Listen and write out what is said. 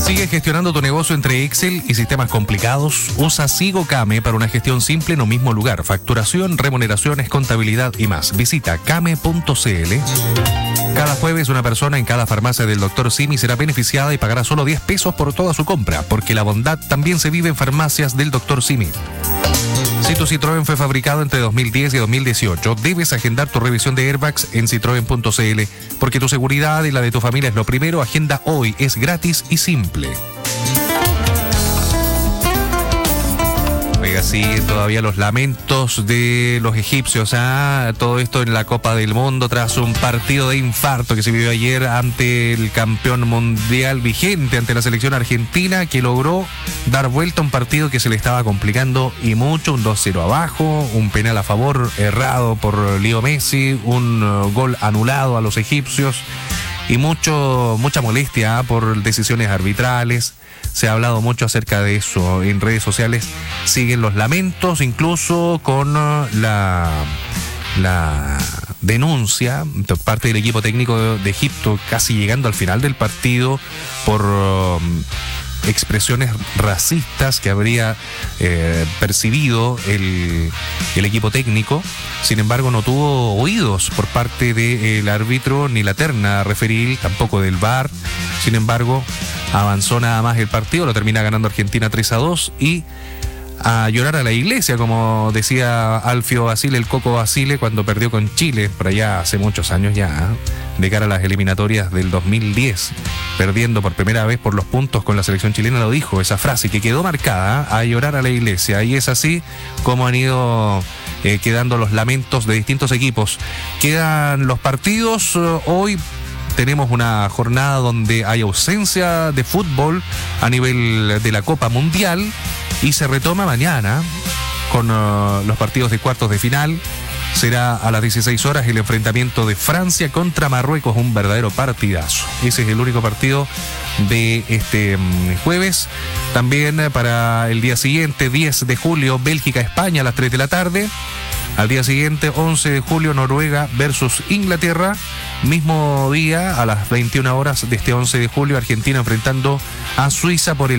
Sigue gestionando tu negocio entre Excel y sistemas complicados. Usa SigoCame para una gestión simple en un mismo lugar. Facturación, remuneraciones, contabilidad y más. Visita came.cl. Cada jueves una persona en cada farmacia del Dr. Simi será beneficiada y pagará solo 10 pesos por toda su compra, porque la bondad también se vive en farmacias del Dr. Simi. Si tu Citroën fue fabricado entre 2010 y 2018, debes agendar tu revisión de airbags en citroen.cl, porque tu seguridad y la de tu familia es lo primero. Agenda hoy, es gratis y simple. Oiga, sí, todavía los lamentos de los egipcios, todo esto en la Copa del Mundo tras un partido de infarto que se vivió ayer ante el campeón mundial vigente, ante la selección argentina, que logró dar vuelta a un partido que se le estaba complicando y mucho, un 2-0 abajo, un penal a favor errado por Leo Messi, un gol anulado a los egipcios y mucha molestia por decisiones arbitrales. Se ha hablado mucho acerca de eso en redes sociales. Siguen los lamentos, incluso con la denuncia por parte del equipo técnico de Egipto, casi llegando al final del partido, por expresiones racistas que habría percibido el equipo técnico. Sin embargo, no tuvo oídos por parte del árbitro ni la terna referil, tampoco del VAR. Sin embargo, avanzó nada más el partido, lo termina ganando Argentina 3-2 y a llorar a la iglesia, como decía Alfio Basile, el Coco Basile, cuando perdió con Chile, por allá hace muchos años ya, de cara a las eliminatorias del 2010, perdiendo por primera vez por los puntos con la selección chilena. Lo dijo, esa frase que quedó marcada, a llorar a la iglesia, y es así como han ido quedando los lamentos de distintos equipos. Quedan los partidos. Hoy tenemos una jornada donde hay ausencia de fútbol a nivel de la Copa Mundial y se retoma mañana con los partidos de cuartos de final. Será a las 16 horas el enfrentamiento de Francia contra Marruecos, un verdadero partidazo. Ese es el único partido de este jueves. También para el día siguiente, 10 de julio, Bélgica-España a las 3 de la tarde. Al día siguiente, 11 de julio, Noruega versus Inglaterra. Mismo día, a las 21 horas de este 11 de julio, Argentina enfrentando a Suiza por el